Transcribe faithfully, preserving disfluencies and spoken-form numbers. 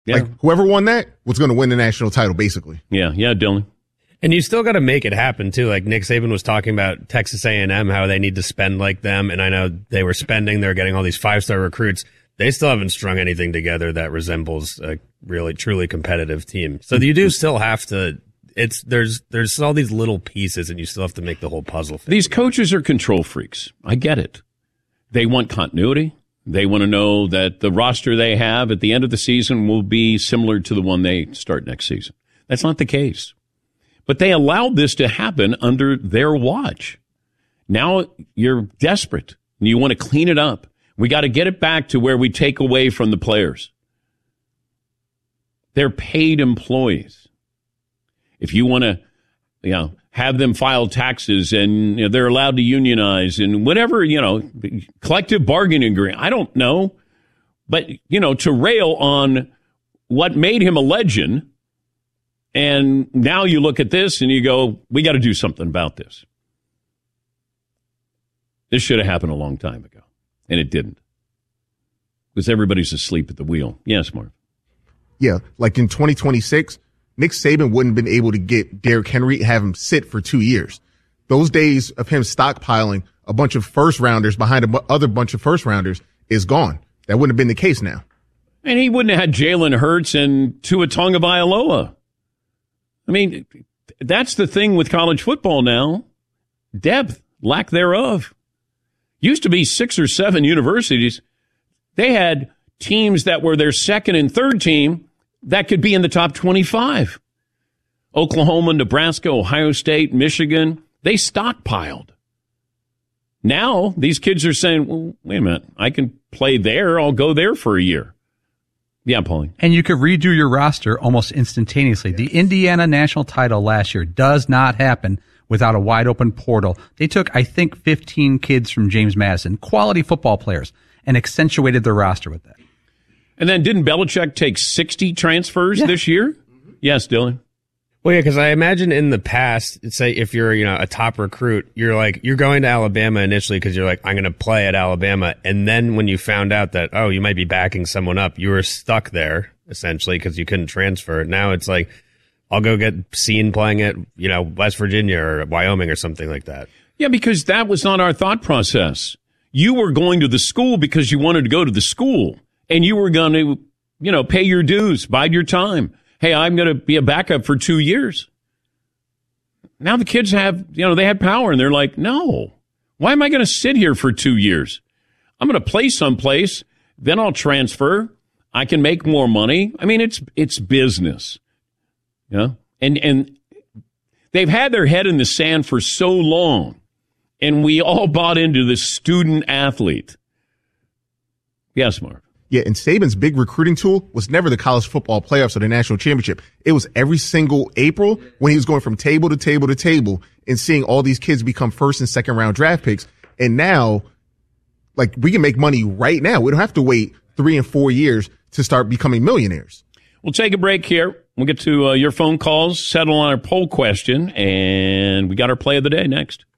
Yeah. Like, whoever won that was going to win the national title, basically. Yeah, yeah, Dylan. And you still got to make it happen, too. Like Nick Saban was talking about Texas A and M, how they need to spend like them. And I know they were spending. They're getting all these five-star recruits. They still haven't strung anything together that resembles a really, truly competitive team. So you do still have to – it's there's there's all these little pieces, and you still have to make the whole puzzle fit. These coaches are control freaks. I get it. They want continuity. They want to know that the roster they have at the end of the season will be similar to the one they start next season. That's not the case. But they allowed this to happen under their watch. Now you're desperate and you want to clean it up. We got to get it back to where we take away from the players. They're paid employees. If you want to, you know, have them file taxes and you know, they're allowed to unionize and whatever, you know, collective bargaining agreement. I don't know. But, you know, to rail on what made him a legend, and now you look at this and you go, we got to do something about this. This should have happened a long time ago, and it didn't. Because everybody's asleep at the wheel. Yes, Mark. Yeah, like in twenty twenty-six, Nick Saban wouldn't have been able to get Derrick Henry and have him sit for two years. Those days of him stockpiling a bunch of first-rounders behind a bu- other bunch of first-rounders is gone. That wouldn't have been the case now. And he wouldn't have had Jalen Hurts and Tua Tagovailoa. I mean, that's the thing with college football now. Depth, lack thereof. Used to be six or seven universities. They had teams that were their second and third team that could be in the top twenty-five. Oklahoma, Nebraska, Ohio State, Michigan, they stockpiled. Now, these kids are saying, well, wait a minute, I can play there. I'll go there for a year. Yeah, Pauline. And you could redo your roster almost instantaneously. The Indiana national title last year does not happen without a wide open portal. They took, I think, fifteen kids from James Madison, quality football players, and accentuated their roster with that. And then didn't Belichick take sixty transfers yeah. this year? Mm-hmm. Yes, Dylan. Well, yeah, because I imagine in the past, say if you're, you know, a top recruit, you're like, you're going to Alabama initially because you're like, I'm going to play at Alabama. And then when you found out that, oh, you might be backing someone up, you were stuck there essentially because you couldn't transfer. Now it's like, I'll go get seen playing at, you know, West Virginia or Wyoming or something like that. Yeah, because that was not our thought process. You were going to the school because you wanted to go to the school and you were going to, you know, pay your dues, bide your time. Hey, I'm going to be a backup for two years. Now the kids have, you know, they had power and they're like, no, why am I going to sit here for two years? I'm going to play someplace. Then I'll transfer. I can make more money. I mean, it's, it's business. Yeah. And, and they've had their head in the sand for so long. And we all bought into this student athlete. Yes, Mark. Yeah, and Saban's big recruiting tool was never the college football playoffs or the national championship. It was every single April when he was going from table to table to table and seeing all these kids become first and second round draft picks. And now, like, we can make money right now. We don't have to wait three and four years to start becoming millionaires. We'll take a break here. We'll get to uh, your phone calls, settle on our poll question, and we got our play of the day next.